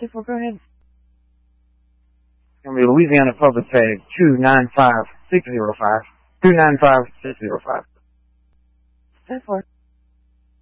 2-4, go ahead. It's going to be Louisiana Public Tag 295605. 295605. 2-4.